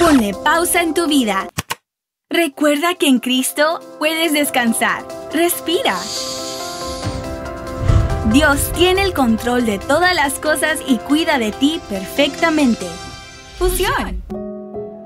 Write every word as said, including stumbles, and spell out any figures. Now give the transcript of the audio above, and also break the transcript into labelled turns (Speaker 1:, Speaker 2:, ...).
Speaker 1: Ponle pausa en tu vida. Recuerda que en Cristo puedes descansar. Respira. Dios tiene el control de todas las cosas y cuida de ti perfectamente. Fusión.